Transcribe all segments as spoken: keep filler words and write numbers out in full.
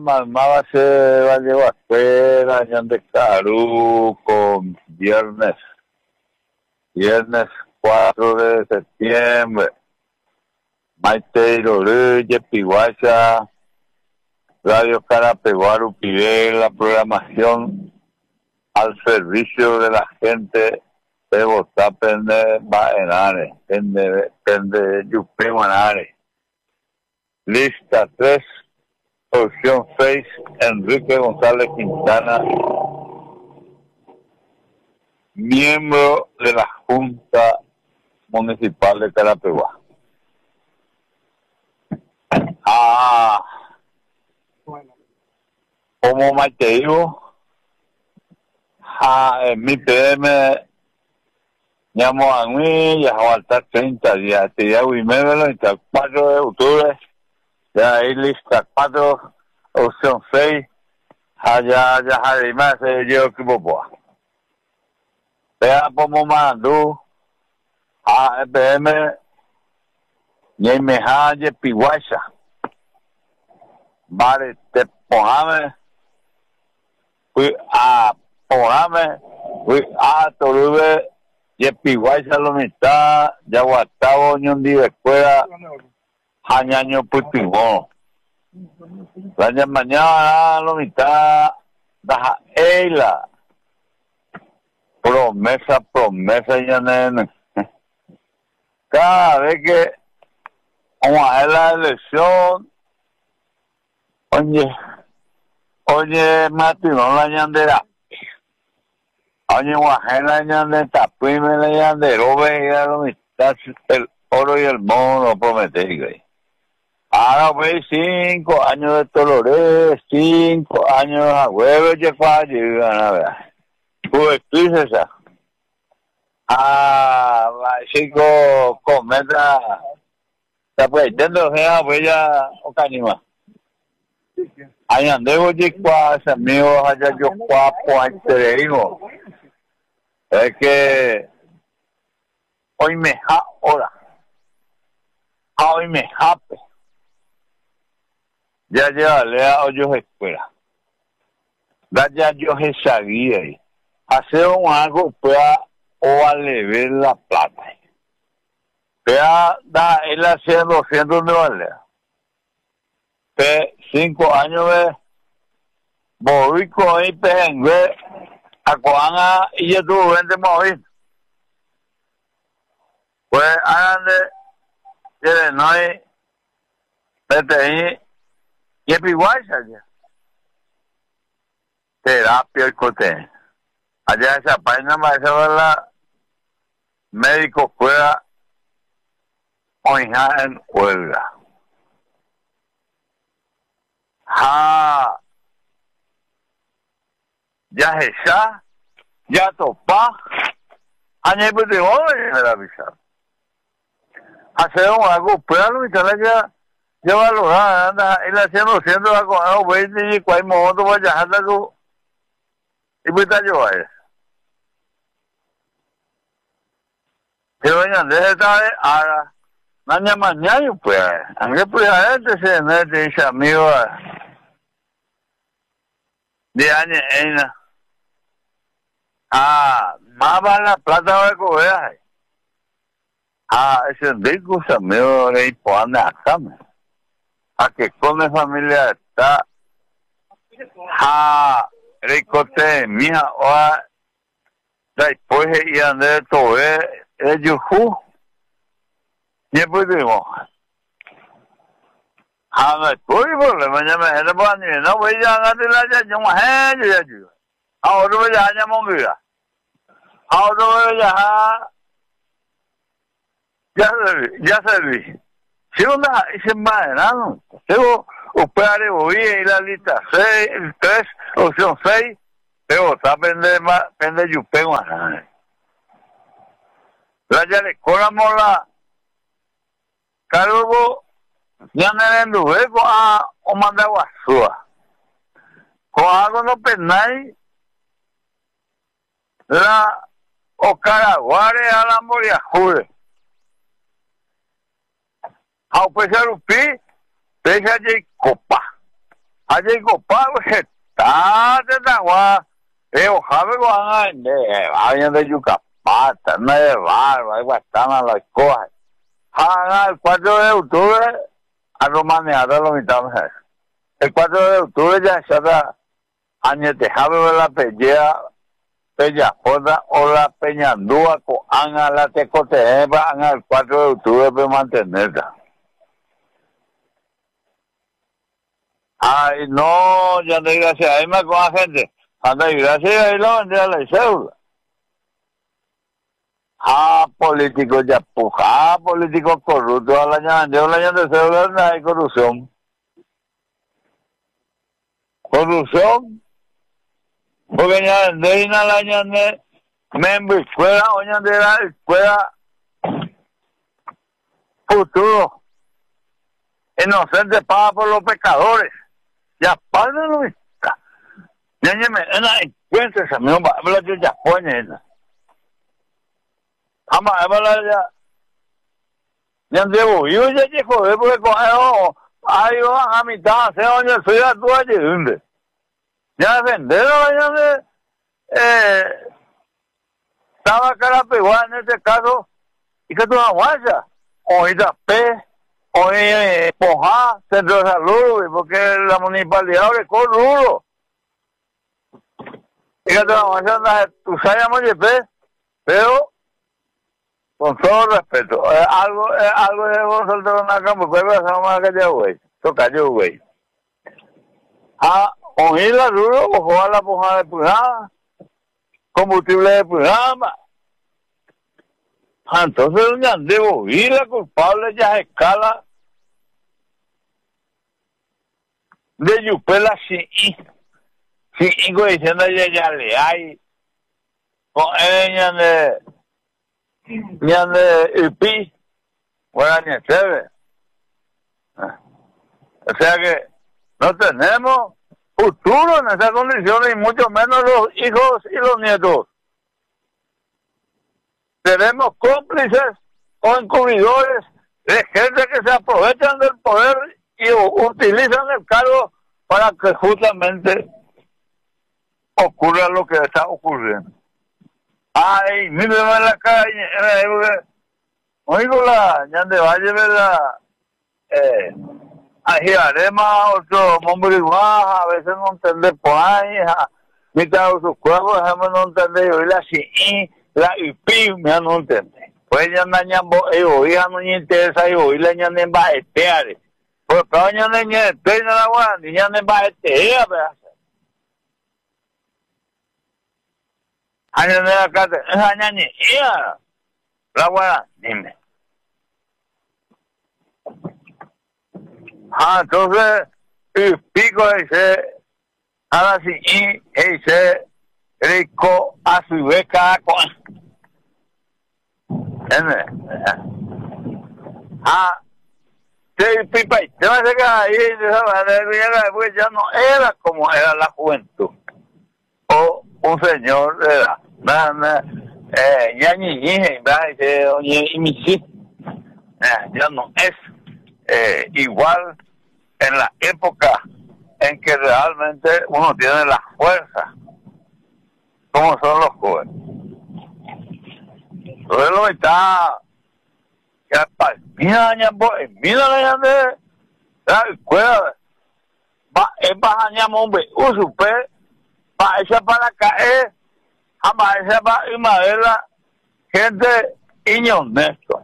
Mamá se va a llevar fuera, de Caru con viernes, viernes cuatro de septiembre. Maite Iroré, Piguacha, Radio Carapeguaru pide la programación al servicio de la gente de votar pende Baenare, pende, pende Yupe Manare. Lista tres. Opción seis, Enrique González Quintana, miembro de la Junta Municipal de Carapeguá. Ah, como Mateo, ah, en mi P M, llamo a mí, ya va a estar treinta días, este día primero, el cuatro de octubre. Ya ahí lista cuatro, opción seis, allá, ya, además, yo que boboa. Vea como mando a E P M, y me halle Piguacha. Vale, te pojame, fui a pojame, fui a Torube, y Piguacha lo mitad, ya guatabo, ni un día de escuela. Añaño Putimó. La mañana lo mitad da Eila. Promesa, promesa ya nene. Cada vez que vamos a ver la elección, oye, oye, Mati, no la ñandera. Oye, guajena ñandera, prime la ñandera, oveja, lo mitad, el oro y el mono, prometí. Ahora pues cinco años de Dolores, cinco años de huevos de fallo, a ver. Pues esa. Ah, chico, cometa. Está pues, dentro de la huella o canima. Ahí andemos de cuas, amigos, allá yo cuapo, anterior. Es que hoy me ja, ahora. Hoy me jape. Ya ya lea hoyos escuela. Da ya yo se sabía. Hacer un algo pueda o ale ver la plata. Pueda da él hacer doscientos de vale. Pe cinco años de Borico y Pengue a Coana y ya tuvo vende móvil. Pues hagan de de no hay vete ahí. Y es igual, allá. Terapia el cote. Allá esa página más esa la médico fuera o hija en huelga. Ah, ya esa, ya topa, añe pues de hoy me la avisar. Hacer un algo, pero lo que tal ya ya valorada, anda, él haciendo, haciendo algo, algo, voy a decir, cuál momento voy a dejar algo, y pues está yo a eso. Pero venga, desde esta vez, ahora, mañana, mañana, yo pues, aunque pues a este se me dice amigo, de años, ena, ah, más vale la plata va a coger, ah, ese rico, amigo, de ahí, pues anda acá, a que come familia está a ricote mía o después y ande todo el yuju y pues digo a ver pues problema ya me era para ni no voy a ganar la ya yo más ya yo ahora voy a ya monguía ahora voy a ya ya serví. Si una es más enano, luego opere hoy en la lista seis, tres, opción seis, pero está pende más, pende yupe más. La ya le colamos la cargo, ya me ven luego a o manda guasúa. Con algo no penáis, la o caraguare a la moria jure. Ao pesar o P, veja de copa. Allí copago está de agua. Eh, ojalá lo hagan de vayan de Yucapata, no de barba, hay guastana las cosas. Hagan el cuatro de octubre a romanear a lo mitad. El cuatro de octubre ya está año tejado de la pelea, Peña Joda o la Peñandúa con Ana la Tecoteba, Ana el cuatro de octubre para mantenerla. Ay, no, ya no gracias, ahí me con la gente. Anda y gracias, ahí lo vendría la cédula. Ah, políticos ya puja, ah, políticos corruptos, a la ñana, yo la ñana de cédula no hay corrupción. Corrupción, porque ya de ina la ñana, membro escuela, o ñana de la escuela, futuro, inocente paga por los pecadores. Ya padre no está. Ya ya me en la encuentra esa me va habla yo ya pone. Ama habla ya. Ya debo yo ya que joder porque con eso ay va a mitad se oye soy a tu allí donde. Ya vender ya de eh estaba cara pegada en este caso y que tú no vayas. Oída pe Oye, Pojá, Centro de Salud, porque la municipalidad le con rulo. Fíjate, vamos a hacer, tú sabes, oye, pero con todo respeto, eh, algo, eh, algo debo soltar una cama, porque vas a más que ya, güey. Toca yo, güey. Ah, oír la rulo, ojo a la Pojá de Pujá, combustible de Pujá, entonces, doña debo ir la culpable ya escala de Yupela si si güey diciendo ya ya le hay con ella de ya de Ipi bueno ni se o sea que no tenemos futuro en esas condiciones y mucho menos los hijos y los nietos. Tenemos cómplices o encubridores de gente que se aprovechan del poder y utilizan el cargo para que justamente ocurra lo que está ocurriendo. Ay, mírenme en la calle, oigo la ñande valle, ¿verdad? Eh, ajiarema, otro mombriguaja, a veces no entender por ahí, mitad de sus cuerpos, dejamos no entender, y la si la I P I me no entiende. Pues ya no ñambo, ellos hija no me interesa, yo y la ñande va a estear. Pues cada ñande ñande estoy la guana, ni ñande va a estear, ¿verdad? Año de la casa, esa ñande, ella, la guana, dime. Ah, entonces, y pico dice, ahora sí, y dice, rico a su beca con ah te pipa y te vas a quedar ahí pues ya no era como era la juventud o un señor de edad eh ya ni dije oye y mi sí ya no es eh, igual en la época en que realmente uno tiene la fuerza como son los jóvenes. Entonces lo está, mira, mira la de la escuela, va, es baja hombre, usupe, va esa para caer, jamás esa para madera, gente honesto.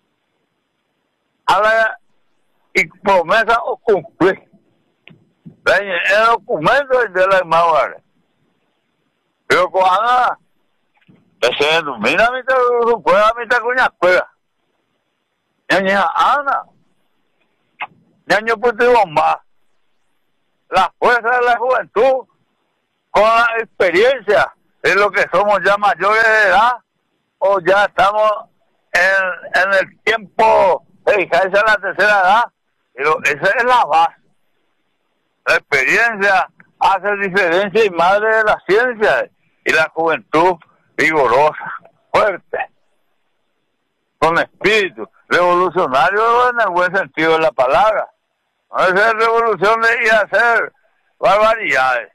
Ahora, y promesa o cumplir. El documento es de la imagen. Pero cuando ese mira mi te pueda mi te cuña pueda ñaña ana ñaño puto bomba la fuerza de la juventud con la experiencia de lo que somos ya mayores de edad o ya estamos en, en el tiempo de fijarse a la tercera edad, pero esa es la base. La experiencia hace diferencia y madre de la ciencia y la juventud vigorosa, fuerte, con espíritu, revolucionario en el buen sentido de la palabra. No es ser revolución de ir a hacer barbaridades.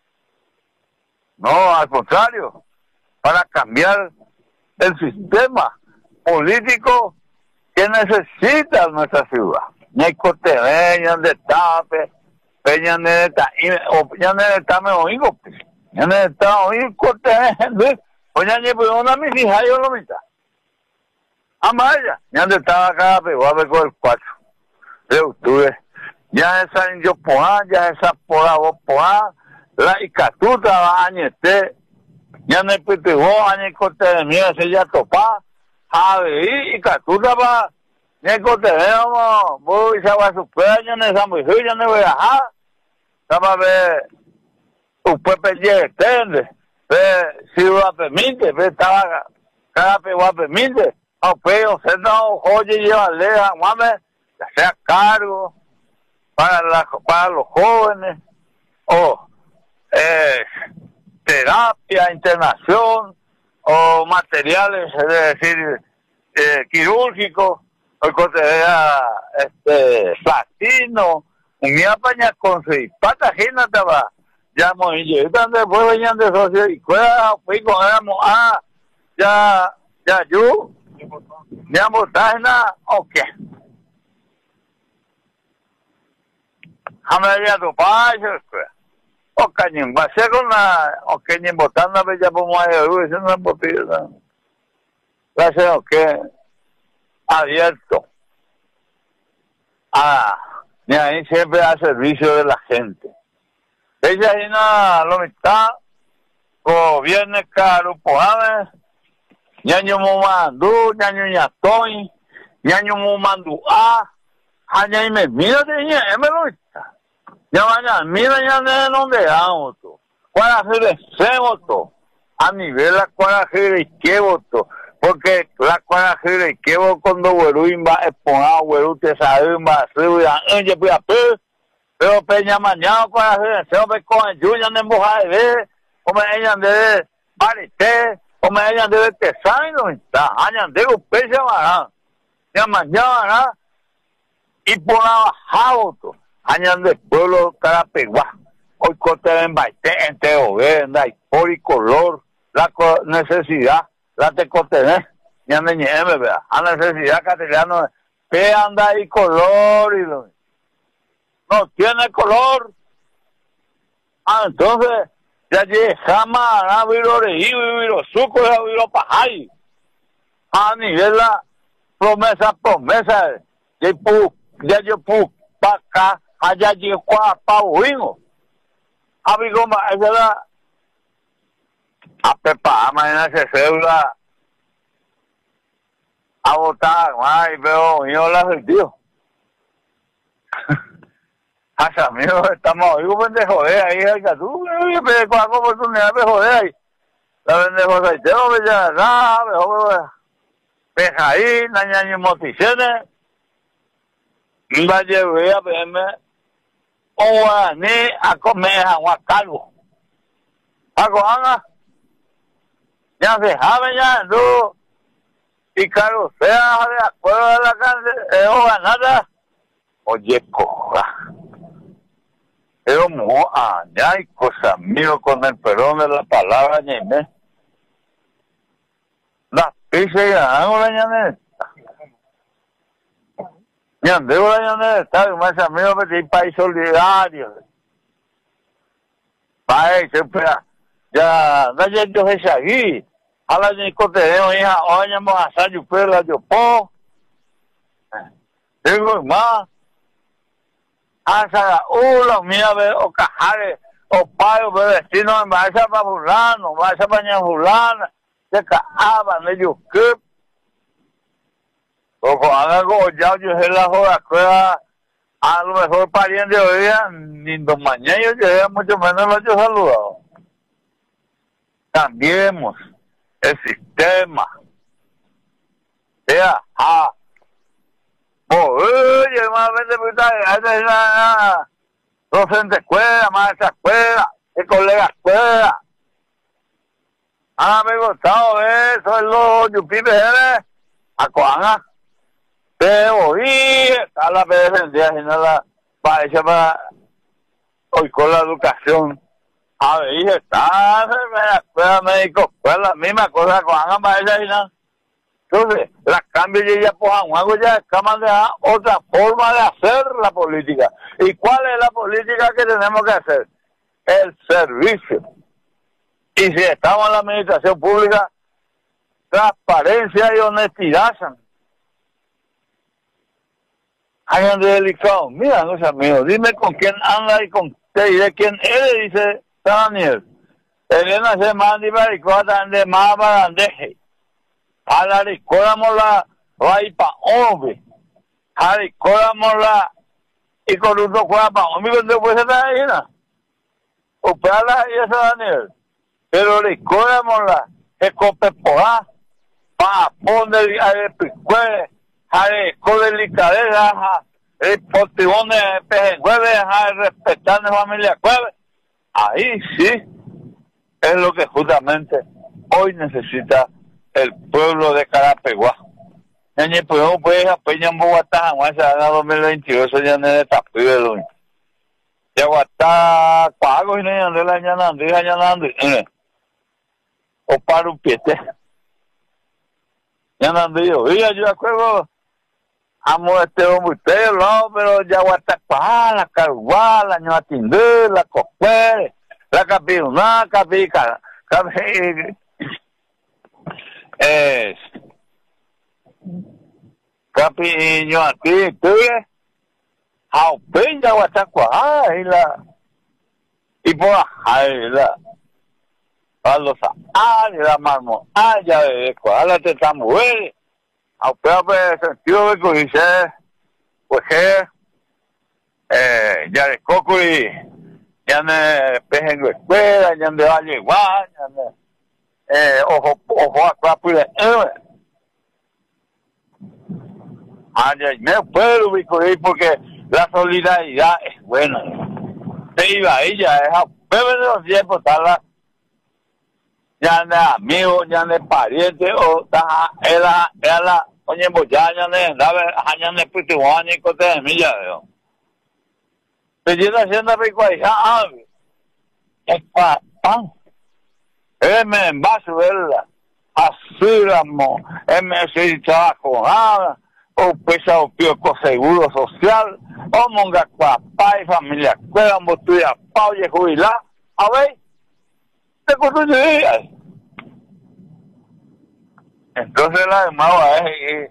No, al contrario, para cambiar el sistema político que necesita nuestra ciudad. Neco te veñan de tape, veñan de tape, o veñan de tape oigo, veñan de tape oigo, te veñan, veñan de una mis hijas, yo lo mitad. Amaya, ya de tape acá, pero a ver con el cuatro de octubre. Ya esa indio poá, ya esa poá, vos poá, la icatuta va añete, ya no pite vos, añecote de mía, se ya topa, javi, icatuta va, ñecote vemos, vos y se va a su peña, ne esa mujer, ya no voy a dejar, estaba a ver, usted pelle extende, ve, si va a permite, ve, estaba, cada pe va a permite, a peo, se no, oye, llévale, mame, ya sea cargo, para, la, para los jóvenes, o eh, terapia, internación, o materiales, es decir, eh, quirúrgicos, o cotea, este, platino, y mi apaña con su patagina estaba, ya muy yo, después venían de socio, y cuida, fui con éramos, ah, ya, ya yo, ya botágena, o qué. Hamaria do país, o cañón, va a ser una, o cañón botando a bella por más de luz, no es posible. Va a ser o que abierto a, ni ahí siempre a servicio de la gente. Ella ahí no lo mitad, gobierno caro, pues, ñaño mumandú, ñaño ñatoy, ñaño mumandú a, aña y me mira de ña, me lo está. Ya mañana, mira ya de dónde vamos tú. ¿Cuál es el voto? A nivel la cual es qué voto. Porque la cual es qué voto cuando Hueruín va a exponer, Huerú te sabe, va a ser, oye, pues a ver, pero peña mañana cuál es el voto, con el Julian de embojar de ver, como ella de parité, como ella de te sabe, no está, añan de los peces van ya mañana, y por la voto. Añan de pueblo Carapeguá, hoy cote en baite, en teogue, en por y color, la necesidad, la te cotené, ya me ñeme, vea, a necesidad castellano, que anda ahí color y lo, no tiene color, ah, entonces, ya llegué jamás, a viro reído, viro suco, a viro pajay, a nivel la promesa, promesa, ya pu, ya yo pu, pa acá, allá llegó a Pauino. A Vigoma, esa era a Pepa, mañana se cédula a votar, ay, pero yo la sentido. Hasta mío, estamos hoy, de joder ahí, el catú, pero con la oportunidad de joder ahí. La pendejo se echó, me ya, nada, mejor, deja ahí, nañaño moticiones, y va a llevar a verme. O ni a comer agua calvo. Hago anga. Ya se sabe ya, no. Y claro, sea de acuerdo de la cárcel, eh, o nada. Oye, coja. Pero mo, ah, ya hay cosas mío con el perdón de la palabra, ñeme. La pizza y la ángula, ñame. Ya debo ya no estar más amigos de país solidario. País siempre ya no hay yo es aquí. A la ni conteo hija, oye mo a salir pero yo po. Digo más. Asa uno mía ve o cajare o payo ve destino en base para fulano, base para fulana. Se caaba de yo que ojo, hagan como ya yo sé la joda, a lo mejor pariente hoy día, ni don mañana yo llegué, mucho menos lo yo saludado. Cambiemos el sistema. Sea, ah, oye, más vende puta, docente escuela, maestra escuela, el colega escuela. Ah, me he gustado ver, soy los yupipes, ¿eh? A Coanga. Pero, y está la P D C, si no la, para esa para hoy con la educación. A ver, dije, está la escuela médico, pues la misma cosa con ambas esas y nada. Entonces, la cambio y ya pues algo ya escaman de otra forma de hacer la política. ¿Y cuál es la política que tenemos que hacer? El servicio. Y si estamos en la administración pública, transparencia y honestidad. Hayan de delicado. Mira, no sea mío, dime con quién anda y con qué, y de quién eres, dice San Daniel. Elena se manda y para y cosas de más para deje. A la ricóramos la raipa hombre. A la ricóramos la y con un dos cuerpas. Hombre, cuando puede estar ahí, ¿no? O para la y esa Daniel. Pero ricóramos la escopepoá para poner a el picuere. Jare, con delicadeza, el postibón de Pejengueve, jare, respetar a la familia Cueve. Ahí sí es lo que justamente hoy necesita el pueblo de Carapeguá. En el pueblo pues a Peña en Bogotá, en dos mil veintidós, ya no es tapido de hoy. Ya Guatá, Pago y no hay la ñanando, y ñanando, o para un piete. Ñanando yo, y yo acuerdo. Amo este hombre, usted, no, pero ya Guatapá, la Caruá, la Ñoatindé, la Cocuere, la Capiruná, Capica, Capi, eh, Capi Ñoatindé, Jaupe, ya Guatacuá, y la, y por ahí, la, a los a, la marmo, a, ya de Cuá, la Tetamuere. A proprio sentido de que dice, pues que, eh, ya de Cocuri, ya de Pejengo Escuela, ya de Valle Igual, ya de, eh, ojo, ojo a Clapui de Ewe. Allá me puedo ubicar porque la solidaridad es buena. Se iba ella, es a bebé de los tiempos, tal la, ya de amigo, ya de pariente, o ta, era, era la, oye, pues ya, ya ne, dame, ya ne, pues te voy a ni cote de mí, ya veo. Pero yo haciendo rico ahí, ah, es para pan. Él me envaso, ¿verdad? Así, amo, él me necesitaba con nada, o pesa o pio con seguro social, o monga papá y familia, cuela, un botuya, pao y jubilar, a ver, te construye. Entonces la demás es que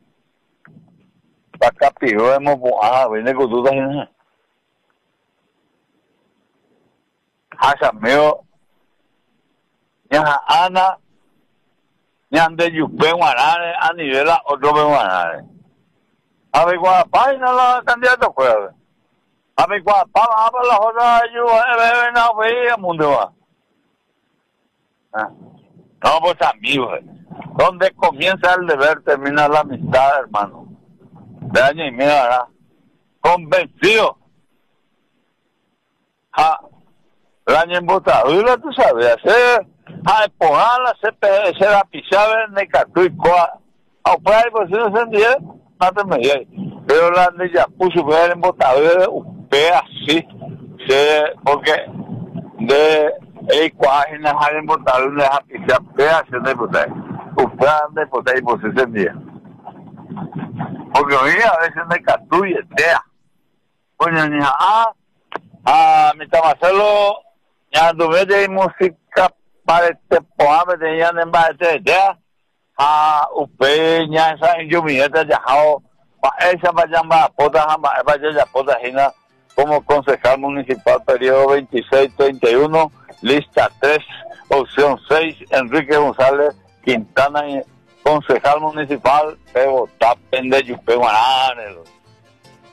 para acá pido hemos ah viene con tú también hasa mío ya ana ya de yupe guanare a nivel la otro guanare a ver cuál página la candidato fue a ver cuál para para la otra yo eh no veía mundo va no pues amigos. Donde comienza el deber, termina la amistad, hermano. De año y medio, ¿verdad? Convencido. Ja, el año en botadura, tú sabes, hacer, ja, empujarla, se se la pisaba en el cartú y coa. A pues, pues, si no se entiende, no te me digas. Pero la de ya puso ver en botadura, usted así, se, porque de, el cuaje, en la en botadura, deja pisar, vea, se de botadura. Usted anda por ahí por ese día. Porque hoy a veces me castuye, tea. Pues ni ah, ah, mi tamaselo, ya tuve de música para este poema, tenían en base de tea. Ah, usted ya esa en Yumilleta ya jao, para esa vayamba, pota jamba, vaya ya pota jina, como concejal municipal, periodo veintiséis treinta y uno, lista tres, opción seis, Enrique González Quintana, concejal municipal de Botá, Pende, Yupe, Guanare.